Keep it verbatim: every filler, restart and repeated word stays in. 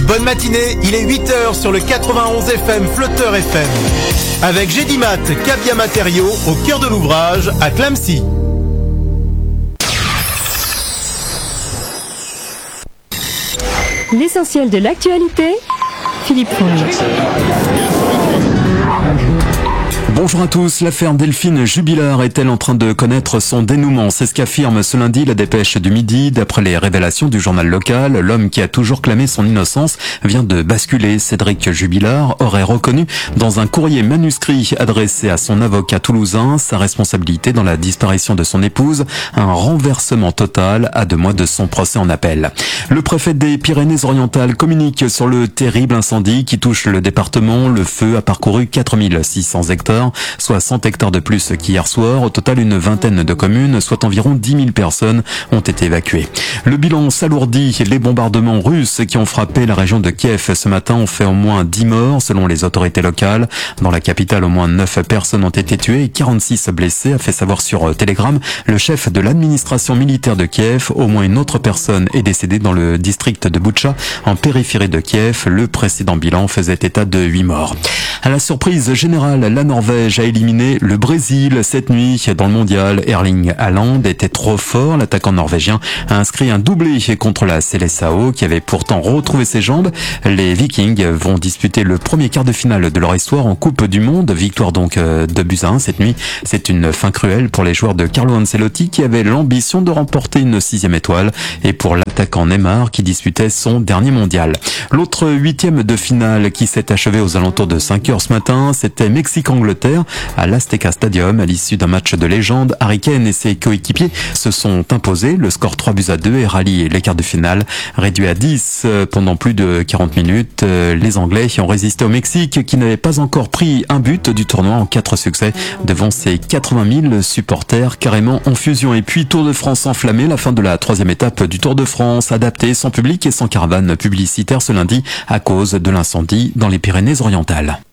bonne matinée, il est huit heures sur le quatre-vingt-onze F M Flotteur F M. Avec Gédimat, Cabia Matériaux, au cœur de l'ouvrage, à Clamecy. L'essentiel de l'actualité, Philippe Fournier. Bonjour à tous, l'affaire Delphine Jubilard est-elle en train de connaître son dénouement? C'est ce qu'affirme ce lundi la Dépêche du Midi. D'après les révélations du journal local, l'homme qui a toujours clamé son innocence vient de basculer. Cédric Jubilard aurait reconnu dans un courrier manuscrit adressé à son avocat toulousain sa responsabilité dans la disparition de son épouse, un renversement total à deux mois de son procès en appel. Le préfet des Pyrénées-Orientales communique sur le terrible incendie qui touche le département. Le feu a parcouru quatre mille six cents hectares, soit cent hectares de plus qu'hier soir. Au total, une vingtaine de communes, soit environ dix mille personnes, ont été évacuées. Le bilan s'alourdit. Les bombardements russes qui ont frappé la région de Kiev ce matin ont fait au moins dix morts, selon les autorités locales. Dans la capitale, au moins neuf personnes ont été tuées et quarante-six blessées, a fait savoir sur Telegram le chef de l'administration militaire de Kiev. Au moins une autre personne est décédée dans le district de Boutcha, en périphérie de Kiev. Le précédent bilan faisait état de huit morts. À la surprise générale, la Norvège a éliminé le Brésil cette nuit dans le mondial. Erling Haaland était trop fort. L'attaquant norvégien a inscrit un doublé contre la Seleção qui avait pourtant retrouvé ses jambes. Les Vikings vont disputer le premier quart de finale de leur histoire en Coupe du Monde. Victoire donc de buts à un cette nuit. C'est une fin cruelle pour les joueurs de Carlo Ancelotti qui avaient l'ambition de remporter une sixième étoile et pour l'attaquant Neymar qui disputait son dernier mondial. L'autre huitième de finale qui s'est achevée aux alentours de cinq heures ce matin, c'était Mexique-Angleterre à l'Azteca Stadium. À l'issue d'un match de légende, Harry Kane et ses coéquipiers se sont imposés. Le score trois buts à deux et rallye les quarts de finale. Réduit à dix pendant plus de quarante minutes, les Anglais ont résisté au Mexique qui n'avait pas encore pris un but du tournoi en quatre succès devant ses quatre-vingt mille supporters carrément en fusion. Et puis Tour de France enflammé, la fin de la troisième étape du Tour de France, adapté sans public et sans caravane publicitaire ce lundi à cause de l'incendie dans les Pyrénées-Orientales.